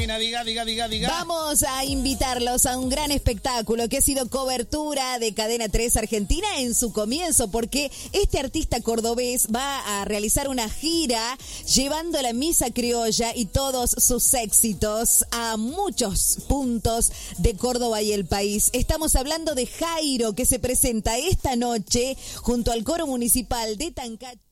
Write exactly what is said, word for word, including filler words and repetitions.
Diga, diga, diga, diga. Vamos a invitarlos a un gran espectáculo que ha sido cobertura de Cadena tres Argentina en su comienzo, porque este artista cordobés va a realizar una gira llevando la misa criolla y todos sus éxitos a muchos puntos de Córdoba y el país. Estamos hablando de Jairo, que se presenta esta noche junto al coro municipal de Tancacho.